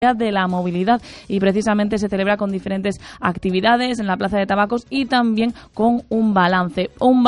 de la movilidad, y precisamente se celebra con diferentes actividades en la Plaza de Tabacos y también con un balance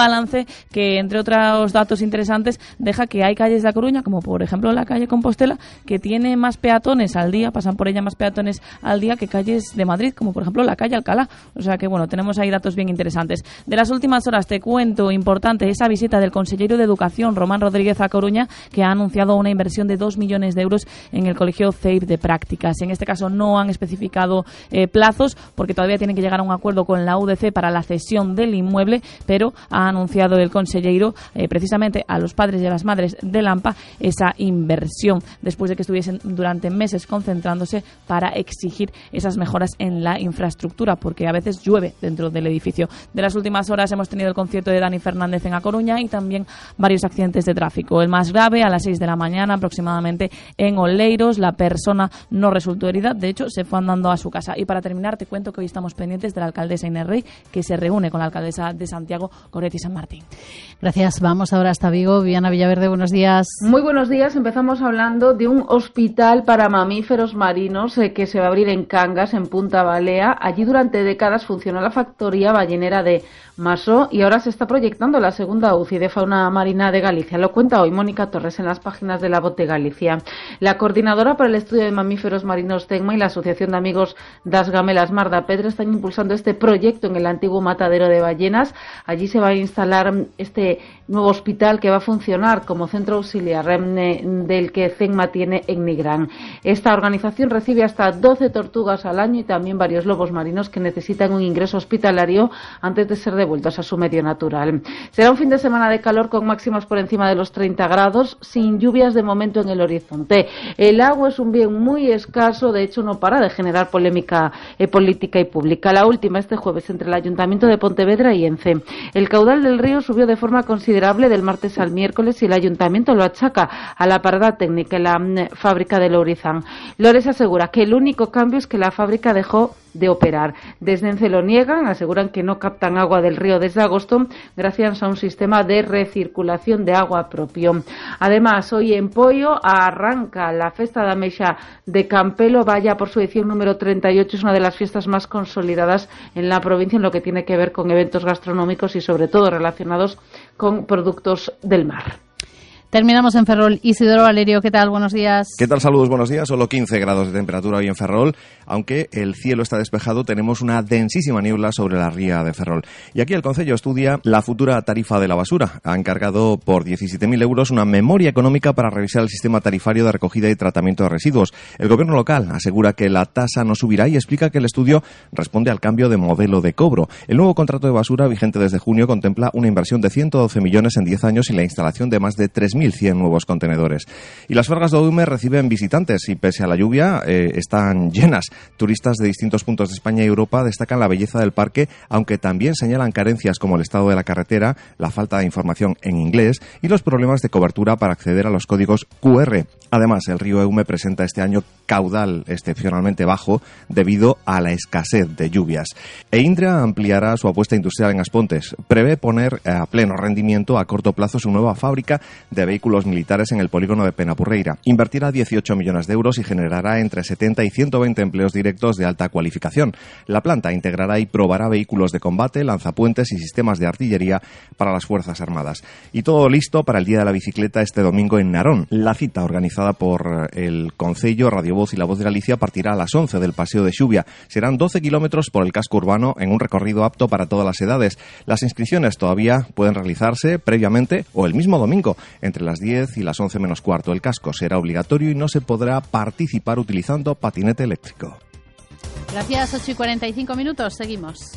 que, entre otros datos interesantes, deja que hay calles de A Coruña, como por ejemplo la calle Compostela, que tiene más peatones al día, pasan por ella más peatones al día que calles de Madrid, como por ejemplo la calle Alcalá. O sea que bueno, tenemos ahí datos bien interesantes. De las últimas horas te cuento, importante, esa visita del consejero de Educación, Román Rodríguez, a Coruña, que ha anunciado una inversión de 2 millones de euros en el colegio CEIP de prácticas. En este caso no han especificado plazos, porque todavía tienen que llegar a un acuerdo con la UDC para la cesión del inmueble, pero ha anunciado el consellero precisamente a los padres y a las madres de Lampa esa inversión, después de que estuviesen durante meses concentrándose para exigir esas mejoras en la infraestructura, porque a veces llueve dentro del edificio. De las últimas horas hemos tenido el concierto de Dani Fernández en A Coruña y también varios accidentes de tráfico. El más grave a las 6 de la mañana aproximadamente en Oleiros. La persona no resultó herida, de hecho se fue andando a su casa. Y para terminar te cuento que hoy estamos pendientes de la alcaldesa Inés Rey, que se reúne con la alcaldesa de Santiago, Goretti San Martín. Gracias, vamos ahora hasta Vigo. Viviana Villaverde, buenos días. Muy buenos días, empezamos hablando de un hospital para mamíferos marinos que se va a abrir en Cangas, en Punta Balea. Allí durante décadas funcionó la factoría ballenera de Masó y ahora se está proyectando la segunda UCI de fauna marina de Galicia. Lo cuenta hoy Mónica Torres en las páginas de La Voz de Galicia. La coordinadora para el estudio de mamíferos marinos TECMA y la Asociación de Amigos das Gamelas Marda Pedro están impulsando este proyecto en el antiguo matadero de ballenas. Allí se va a instalar este nuevo hospital que va a funcionar como centro auxiliar del que CECMA tiene en Nigrán. Esta organización recibe hasta 12 tortugas al año y también varios lobos marinos que necesitan un ingreso hospitalario antes de ser devueltos a su medio natural. Será un fin de semana de calor con máximas por encima de los 30 grados, sin lluvias de momento en el horizonte. El agua es un bien muy escaso, de hecho no para de generar polémica política y pública. La última este jueves entre el Ayuntamiento de Pontevedra y ENCE. El caudal del río subió de forma considerable del martes al miércoles y el Ayuntamiento lo achaca a la parada técnica en la fábrica de Lourizán. Lores asegura que el único cambio es que la fábrica dejó de operar. Desde ENCE lo niegan, aseguran que no captan agua del río desde agosto gracias a un sistema de recirculación de agua propio. Además, hoy en Poio arranca la Festa da Mexa de Campelo, vaya por su edición número 38, es una de las fiestas más consolidadas en la provincia en lo que tiene que ver con eventos gastronómicos y sobre todo relacionados con productos del mar. Terminamos en Ferrol. Isidoro Valerio, ¿qué tal? Buenos días. ¿Qué tal? Saludos, buenos días. Solo 15 grados de temperatura hoy en Ferrol. Aunque el cielo está despejado, tenemos una densísima niebla sobre la ría de Ferrol. Y aquí el Concello estudia la futura tarifa de la basura. Ha encargado por 17.000 euros una memoria económica para revisar el sistema tarifario de recogida y tratamiento de residuos. El gobierno local asegura que la tasa no subirá y explica que el estudio responde al cambio de modelo de cobro. El nuevo contrato de basura, vigente desde junio, contempla una inversión de 112 millones en 10 años y la instalación de más de 3.100 nuevos contenedores. Y las Fargas de Oume reciben visitantes y pese a la lluvia están llenas. Turistas de distintos puntos de España y Europa destacan la belleza del parque, aunque también señalan carencias como el estado de la carretera, la falta de información en inglés y los problemas de cobertura para acceder a los códigos QR. Además, el río Eume presenta este año caudal excepcionalmente bajo debido a la escasez de lluvias. Indra ampliará su apuesta industrial en Aspontes. Prevé poner a pleno rendimiento a corto plazo su nueva fábrica de vehículos militares en el polígono de Penapurreira. Invertirá 18 millones de euros y generará entre 70 y 120 empleos directos de alta cualificación. La planta integrará y probará vehículos de combate, lanzapuentes y sistemas de artillería para las Fuerzas Armadas. Y todo listo para el Día de la Bicicleta este domingo en Narón. La cita, organizada por el Concello, Radio Voz y La Voz de Galicia, partirá a las 11 del Paseo de Xubia. Serán 12 kilómetros por el casco urbano en un recorrido apto para todas las edades. Las inscripciones todavía pueden realizarse previamente o el mismo domingo, entre las 10 y las 11 menos cuarto. El casco será obligatorio y no se podrá participar utilizando patinete eléctrico. Gracias, 8:45. Seguimos.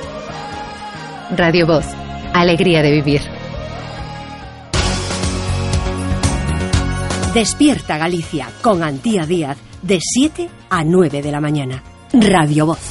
Radio Voz. Alegría de vivir. Despierta Galicia con Antía Díaz de 7 a 9 de la mañana. Radio Voz.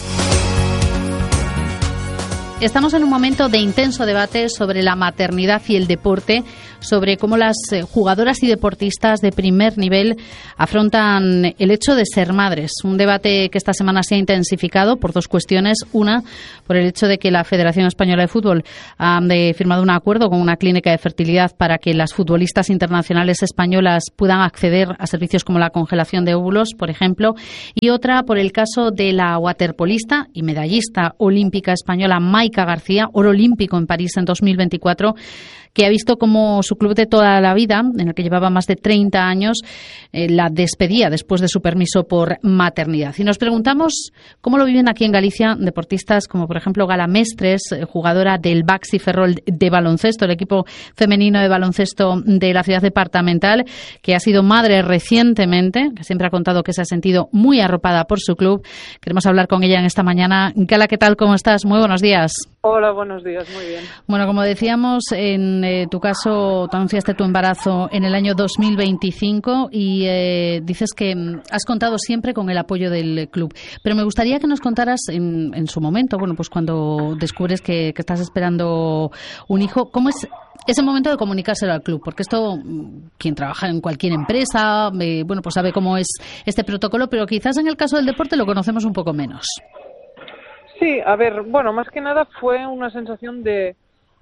Estamos en un momento de intenso debate sobre la maternidad y el deporte, sobre cómo las jugadoras y deportistas de primer nivel afrontan el hecho de ser madres. Un debate que esta semana se ha intensificado por dos cuestiones. Una, por el hecho de que la Federación Española de Fútbol ha firmado un acuerdo con una clínica de fertilidad para que las futbolistas internacionales españolas puedan acceder a servicios como la congelación de óvulos, por ejemplo. Y otra, por el caso de la waterpolista y medallista olímpica española Maika García, oro olímpico en París en 2024, que ha visto como su club de toda la vida, en el que llevaba más de 30 años, la despedía después de su permiso por maternidad. Y nos preguntamos cómo lo viven aquí en Galicia deportistas como, por ejemplo, Gala Mestres, jugadora del Baxi Ferrol de baloncesto, el equipo femenino de baloncesto de la ciudad departamental, que ha sido madre recientemente, que siempre ha contado que se ha sentido muy arropada por su club. Queremos hablar con ella en esta mañana. Gala, ¿qué tal? ¿Cómo estás? Muy buenos días. Hola, buenos días, muy bien. Bueno, como decíamos, en tu caso, tú anunciaste tu embarazo en el año 2025 y dices que has contado siempre con el apoyo del club. Pero me gustaría que nos contaras en su momento, bueno, pues cuando descubres que estás esperando un hijo, ¿cómo es ese momento de comunicárselo al club? Porque esto, quien trabaja en cualquier empresa, bueno, pues sabe cómo es este protocolo, pero quizás en el caso del deporte lo conocemos un poco menos. Sí, a ver, bueno, más que nada fue una sensación de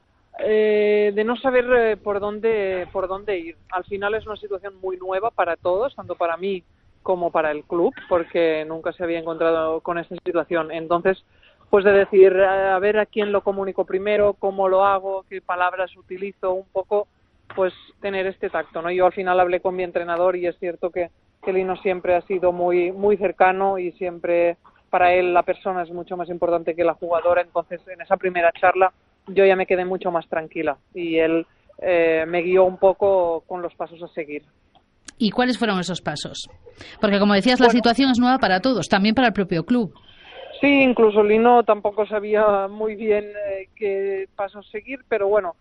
no saber por dónde ir. Al final es una situación muy nueva para todos, tanto para mí como para el club, porque nunca se había encontrado con esta situación. Entonces, pues de decir, a ver a quién lo comunico primero, cómo lo hago, qué palabras utilizo, un poco, pues tener este tacto, ¿no? Yo al final hablé con mi entrenador y es cierto que Lino siempre ha sido muy, muy cercano y siempre para él la persona es mucho más importante que la jugadora. Entonces, en esa primera charla yo ya me quedé mucho más tranquila y él me guió un poco con los pasos a seguir. ¿Y cuáles fueron esos pasos? Porque, como decías, la situación es nueva para todos, también para el propio club. Sí, incluso Lino tampoco sabía muy bien qué pasos seguir, pero bueno,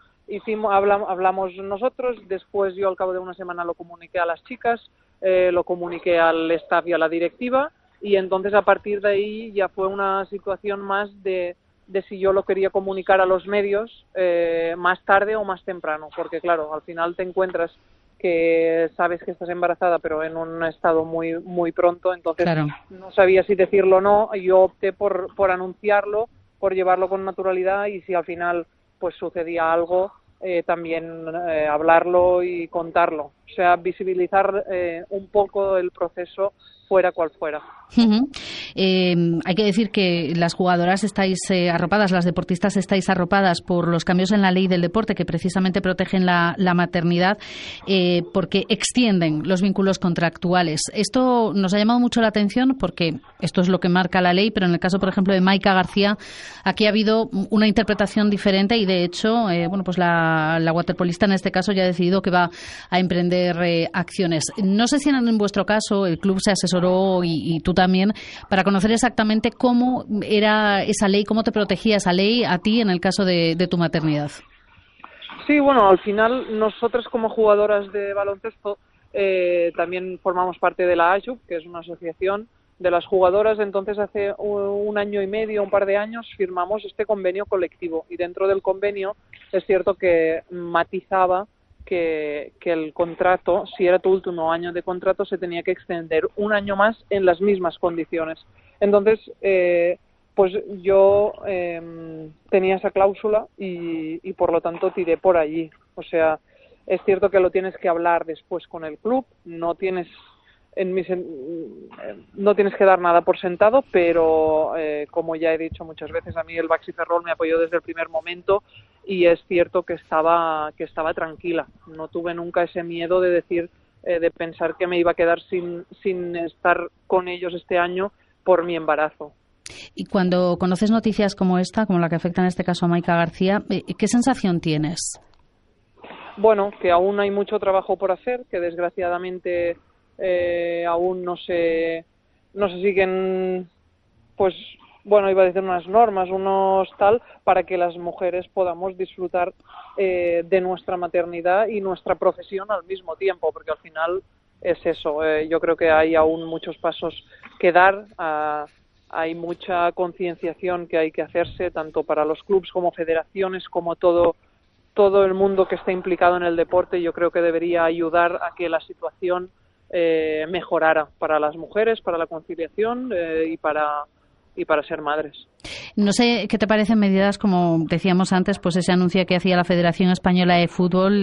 hablamos nosotros. Después yo al cabo de una semana lo comuniqué a las chicas, lo comuniqué al staff y a la directiva, y entonces a partir de ahí ya fue una situación más de si yo lo quería comunicar a los medios más tarde o más temprano, porque claro, al final te encuentras que sabes que estás embarazada pero en un estado muy muy pronto, entonces claro, no sabía si decirlo o no. Yo opté por anunciarlo, por llevarlo con naturalidad, y si al final pues sucedía algo, también hablarlo y contarlo, o sea, visibilizar un poco el proceso fuera cual fuera. Uh-huh. Hay que decir que las jugadoras estáis arropadas, las deportistas estáis arropadas por los cambios en la ley del deporte que precisamente protegen la maternidad, porque extienden los vínculos contractuales. Esto nos ha llamado mucho la atención porque esto es lo que marca la ley, pero en el caso, por ejemplo, de Maika García, aquí ha habido una interpretación diferente y, de hecho, bueno, pues la waterpolista en este caso ya ha decidido que va a emprender acciones. No sé si en vuestro caso el club se asesoró y tú también, para conocer exactamente cómo era esa ley, cómo te protegía esa ley a ti en el caso de tu maternidad. Sí, bueno, al final nosotras como jugadoras de baloncesto también formamos parte de la AJUB, que es una asociación de las jugadoras. Entonces hace un año y medio, un par de años, firmamos este convenio colectivo, y dentro del convenio es cierto que matizaba que el contrato, si era tu último año de contrato, se tenía que extender un año más en las mismas condiciones. Entonces, pues yo tenía esa cláusula y por lo tanto tiré por allí. O sea, es cierto que lo tienes que hablar después con el club, no tienes que dar nada por sentado, pero como ya he dicho muchas veces, a mí el Baxi Ferrol me apoyó desde el primer momento y es cierto que estaba tranquila. No tuve nunca ese miedo de decir, de pensar que me iba a quedar sin estar con ellos este año por mi embarazo. Y cuando conoces noticias como esta, como la que afecta en este caso a Maika García, ¿qué sensación tienes? Bueno, que aún hay mucho trabajo por hacer, que desgraciadamente aún no se siguen, pues bueno, iba a decir unas normas, unos tal, para que las mujeres podamos disfrutar de nuestra maternidad y nuestra profesión al mismo tiempo, porque al final es eso. Yo creo que hay aún muchos pasos que dar, hay mucha concienciación que hay que hacerse, tanto para los clubes como federaciones, como todo todo el mundo que esté implicado en el deporte, yo creo que debería ayudar a que la situación mejorara para las mujeres, para la conciliación y para ser madres. No sé qué te parecen medidas, como decíamos antes, pues ese anuncio que hacía la Federación Española de Fútbol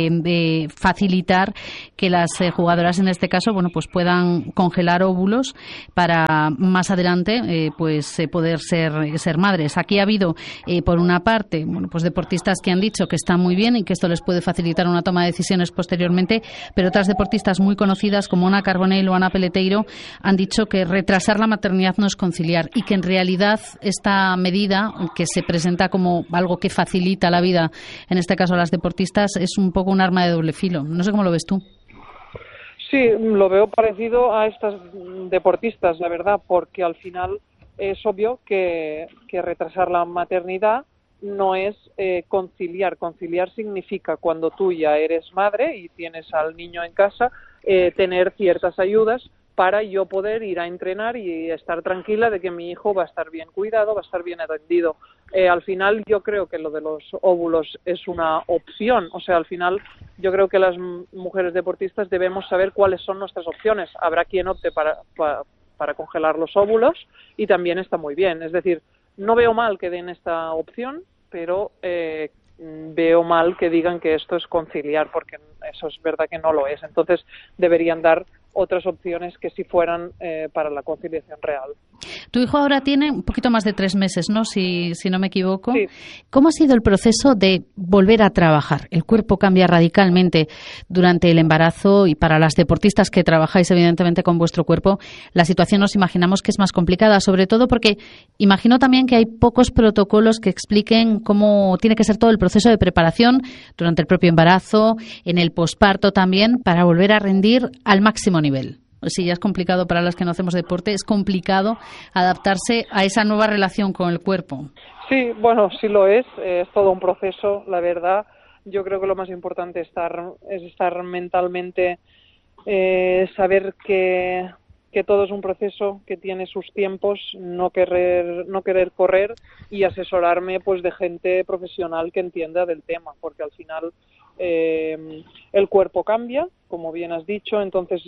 de facilitar que las jugadoras, en este caso, bueno, pues puedan congelar óvulos para más adelante poder ser madres. Aquí ha habido, por una parte, bueno, pues deportistas que han dicho que está muy bien y que esto les puede facilitar una toma de decisiones posteriormente, pero otras deportistas muy conocidas como Ana Carbonell o Ana Peleteiro han dicho que retrasar la maternidad no es conciliar y que en realidad esta medida, que se presenta como algo que facilita la vida, en este caso a las deportistas, es un poco un arma de doble filo. No sé cómo lo ves tú. Sí, lo veo parecido a estas deportistas, la verdad, porque al final es obvio que retrasar la maternidad no es conciliar. Conciliar significa, cuando tú ya eres madre y tienes al niño en casa, tener ciertas ayudas para yo poder ir a entrenar y estar tranquila de que mi hijo va a estar bien cuidado, va a estar bien atendido. Al final yo creo que lo de los óvulos es una opción, o sea, al final yo creo que las mujeres deportistas debemos saber cuáles son nuestras opciones. Habrá quien opte para congelar los óvulos y también está muy bien. Es decir, no veo mal que den esta opción, pero veo mal que digan que esto es conciliar, porque eso es verdad que no lo es. Entonces deberían dar otras opciones que si fueran para la conciliación real. Tu hijo ahora tiene un poquito más de 3 meses, ¿no? Si no me equivoco. Sí. ¿Cómo ha sido el proceso de volver a trabajar? El cuerpo cambia radicalmente durante el embarazo y para las deportistas que trabajáis evidentemente con vuestro cuerpo, la situación nos imaginamos que es más complicada, sobre todo porque imagino también que hay pocos protocolos que expliquen cómo tiene que ser todo el proceso de preparación durante el propio embarazo, en el posparto también, para volver a rendir al máximo nivel. Si ya es complicado para las que no hacemos deporte, es complicado adaptarse a esa nueva relación con el cuerpo. Sí, bueno, sí lo es todo un proceso, la verdad. Yo creo que lo más importante es estar mentalmente, saber que todo es un proceso, que tiene sus tiempos, no querer correr y asesorarme pues de gente profesional que entienda del tema, porque al final el cuerpo cambia, como bien has dicho, entonces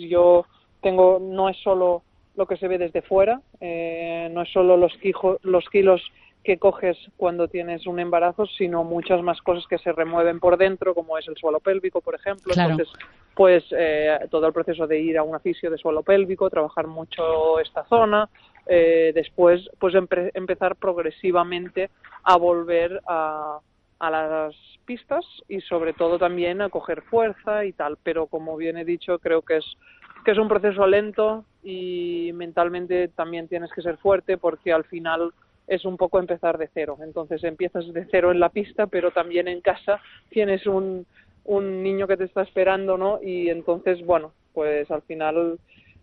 no es solo lo que se ve desde fuera, no es solo los kilos que coges cuando tienes un embarazo, sino muchas más cosas que se remueven por dentro, como es el suelo pélvico, por ejemplo. Claro. Entonces, pues todo el proceso de ir a un fisio de suelo pélvico, trabajar mucho esta zona, después pues empezar progresivamente a volver a las pistas y sobre todo también a coger fuerza y tal, pero como bien he dicho, creo que es un proceso lento y mentalmente también tienes que ser fuerte, porque al final es un poco empezar de cero. Entonces empiezas de cero en la pista, pero también en casa tienes un niño que te está esperando, ¿no? Y entonces, bueno, pues al final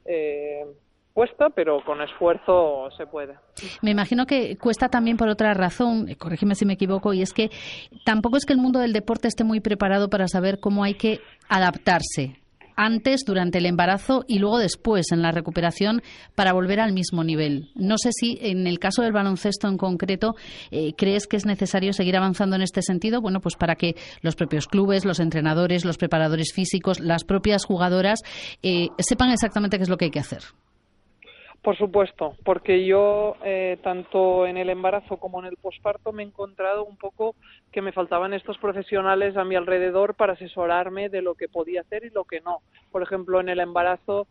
cuesta, pero con esfuerzo se puede. Me imagino que cuesta también por otra razón, corrígeme si me equivoco, y es que tampoco es que el mundo del deporte esté muy preparado para saber cómo hay que adaptarse antes, durante el embarazo y luego después en la recuperación para volver al mismo nivel. No sé si en el caso del baloncesto en concreto crees que es necesario seguir avanzando en este sentido, bueno, pues para que los propios clubes, los entrenadores, los preparadores físicos, las propias jugadoras sepan exactamente qué es lo que hay que hacer. Por supuesto, porque yo tanto en el embarazo como en el posparto me he encontrado un poco que me faltaban estos profesionales a mi alrededor para asesorarme de lo que podía hacer y lo que no. Por ejemplo, en el embarazo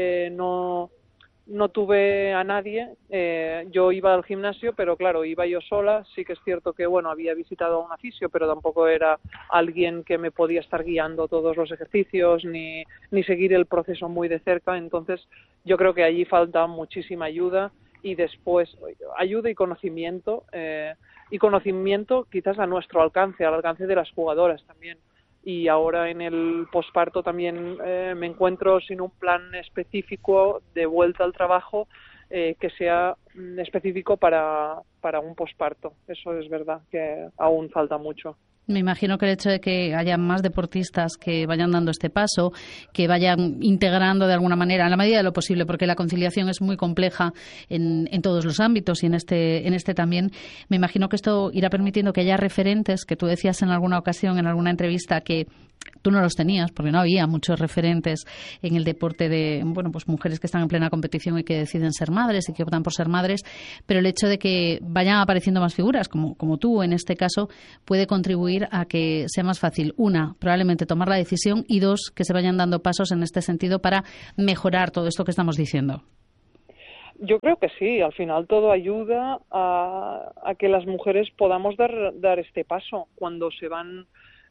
no tuve a nadie, yo iba al gimnasio, pero claro, iba yo sola. Sí que es cierto que, bueno, había visitado a un fisio, pero tampoco era alguien que me podía estar guiando todos los ejercicios ni seguir el proceso muy de cerca. Entonces yo creo que allí falta muchísima ayuda y después ayuda y conocimiento quizás a nuestro alcance, al alcance de las jugadoras también. Y ahora en el posparto también me encuentro sin un plan específico de vuelta al trabajo que sea específico para un posparto. Eso es verdad que aún falta mucho. Me imagino que el hecho de que haya más deportistas que vayan dando este paso, que vayan integrando de alguna manera, en la medida de lo posible, porque la conciliación es muy compleja en todos los ámbitos y en este también, me imagino que esto irá permitiendo que haya referentes, que tú decías en alguna ocasión, en alguna entrevista, que tú no los tenías, porque no había muchos referentes en el deporte de, pues mujeres que están en plena competición y que deciden ser madres y que optan por ser madres, pero el hecho de que vayan apareciendo más figuras, como tú en este caso, puede contribuir a que sea más fácil, una, probablemente tomar la decisión, y dos, que se vayan dando pasos en este sentido para mejorar todo esto que estamos diciendo. Yo creo que sí, al final todo ayuda a que las mujeres podamos dar este paso cuando se van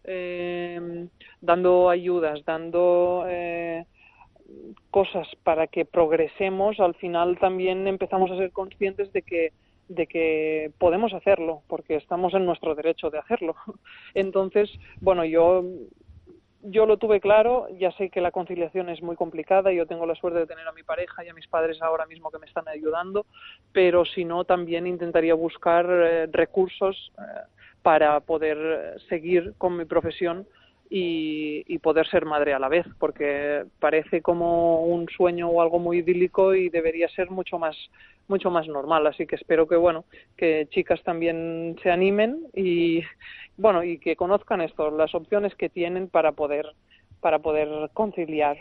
dando ayudas, dando cosas para que progresemos. Al final también empezamos a ser conscientes de que podemos hacerlo, porque estamos en nuestro derecho de hacerlo. Entonces, bueno, yo lo tuve claro, ya sé que la conciliación es muy complicada, yo tengo la suerte de tener a mi pareja y a mis padres ahora mismo que me están ayudando, pero si no, también intentaría buscar recursos para poder seguir con mi profesión y poder ser madre a la vez, porque parece como un sueño o algo muy idílico y debería ser mucho más normal. Así que espero que chicas también se animen y que conozcan esto, las opciones que tienen para poder conciliar.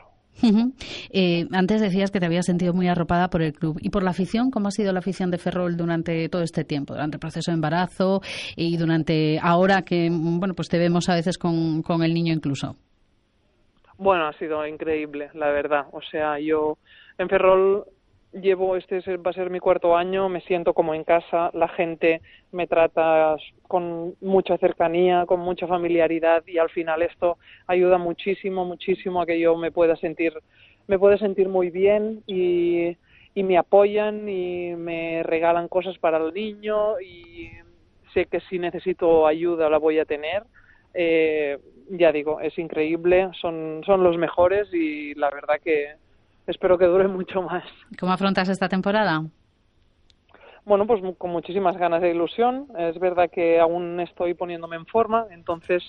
Antes decías que te habías sentido muy arropada por el club y por la afición. ¿Cómo ha sido la afición de Ferrol durante todo este tiempo, durante el proceso de embarazo y durante ahora que pues te vemos a veces con el niño incluso? Bueno, ha sido increíble, la verdad. O sea, yo en Ferrol va a ser mi 4º año, me siento como en casa, la gente me trata con mucha cercanía, con mucha familiaridad, y al final esto ayuda muchísimo a que yo me pueda sentir muy bien, y me apoyan y me regalan cosas para el niño, y sé que si necesito ayuda la voy a tener. Ya digo, es increíble, son los mejores, y la verdad que espero que dure mucho más. ¿Cómo afrontas esta temporada? Bueno, pues con muchísimas ganas de ilusión. Es verdad que aún estoy poniéndome en forma, entonces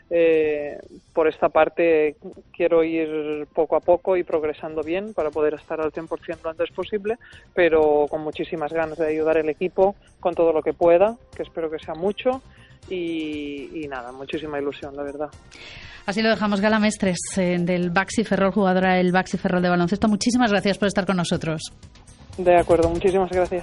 por esta parte quiero ir poco a poco y progresando bien para poder estar al 100% lo antes posible, pero con muchísimas ganas de ayudar al equipo con todo lo que pueda, que espero que sea mucho, y nada, muchísima ilusión, la verdad. Así lo dejamos. Gala Mestres, del Baxi Ferrol, jugadora del Baxi Ferrol de baloncesto. Muchísimas gracias por estar con nosotros. De acuerdo, muchísimas gracias.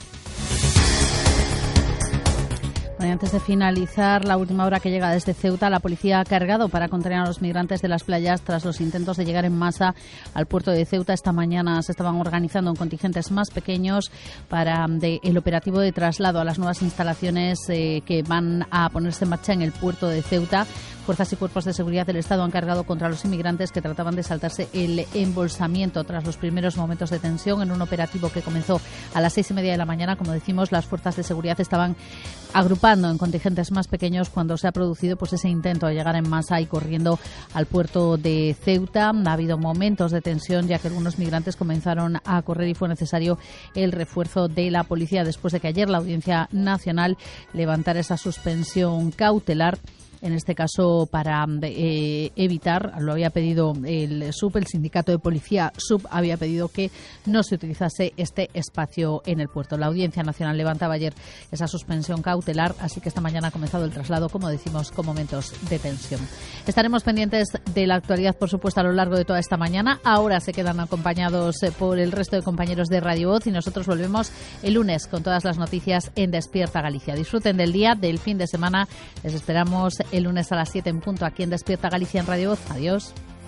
Bueno, antes de finalizar, la última hora que llega desde Ceuta, la policía ha cargado para contener a los migrantes de las playas tras los intentos de llegar en masa al puerto de Ceuta. Esta mañana se estaban organizando en contingentes más pequeños para el operativo de traslado a las nuevas instalaciones que van a ponerse en marcha en el puerto de Ceuta. Fuerzas y cuerpos de seguridad del Estado han cargado contra los inmigrantes que trataban de saltarse el embolsamiento tras los primeros momentos de tensión en un operativo que comenzó a las 6:30 de la mañana. Como decimos, las fuerzas de seguridad estaban agrupando en contingentes más pequeños cuando se ha producido ese intento de llegar en masa y corriendo al puerto de Ceuta. Ha habido momentos de tensión ya que algunos migrantes comenzaron a correr y fue necesario el refuerzo de la policía después de que ayer la Audiencia Nacional levantara esa suspensión cautelar. En este caso, para evitar, lo había pedido el SUP, el sindicato de policía SUP, había pedido que no se utilizase este espacio en el puerto. La Audiencia Nacional levantaba ayer esa suspensión cautelar, así que esta mañana ha comenzado el traslado, como decimos, con momentos de tensión. Estaremos pendientes de la actualidad, por supuesto, a lo largo de toda esta mañana. Ahora se quedan acompañados por el resto de compañeros de Radio Voz y nosotros volvemos el lunes con todas las noticias en Despierta Galicia. Disfruten del día, del fin de semana. Les esperamos el lunes a las 7 en punto aquí en Despierta Galicia en Radio Voz. Adiós.